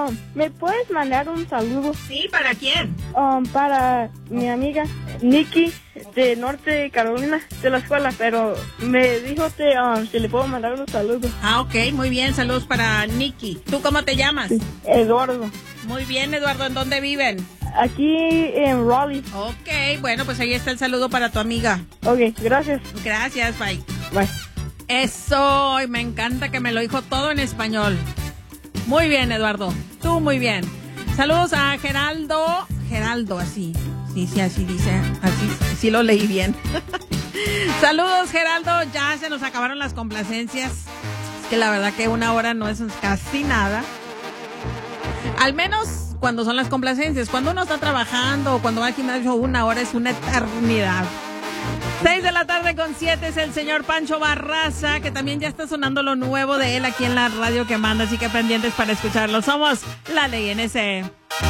¿me puedes mandar un saludo? Sí, ¿para quién? Para mi amiga Nikki de Norte Carolina, de la escuela, pero me dijo que si le puedo mandar un saludo. Ah, ok, muy bien, saludos para Nikki. ¿Tú cómo te llamas? Sí, Eduardo. Muy bien, Eduardo, ¿en dónde viven? Aquí en Raleigh. Ok, bueno, pues ahí está el saludo para tu amiga. Ok, gracias. Gracias, bye. Bye. Eso, y me encanta que me lo dijo todo en español. Muy bien, Eduardo, tú muy bien. Saludos a Geraldo, así. Sí, así dice, así lo leí bien. Saludos, Geraldo, ya se nos acabaron las complacencias. Es que la verdad que una hora no es casi nada. Al menos cuando son las complacencias. Cuando uno está trabajando o cuando va al gimnasio, una hora es una eternidad. 6:07 es el señor Pancho Barraza, que también ya está sonando lo nuevo de él aquí en la radio que manda, así que pendientes para escucharlo. Somos La Ley NS.